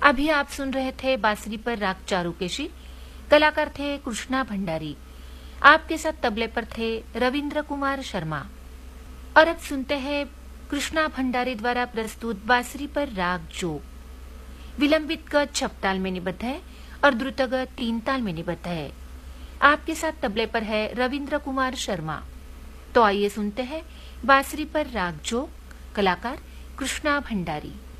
अभी आप सुन रहे थे बांसुरी पर राग चारुकेशी, कलाकार थे कृष्णा भंडारी। आपके साथ तबले पर थे रविंद्र कुमार शर्मा। और अब सुनते हैं कृष्णा भंडारी द्वारा प्रस्तुत बांसुरी पर राग जोग। विलंबित गत 6 ताल में निबद्ध है और द्रुत गत 3 ताल में निबद्ध है। आपके साथ तबले पर है रविंद्र कुमार शर्मा। तो आइए सुनते हैं बांसुरी पर राग जोग, कलाकार कृष्णा भंडारी।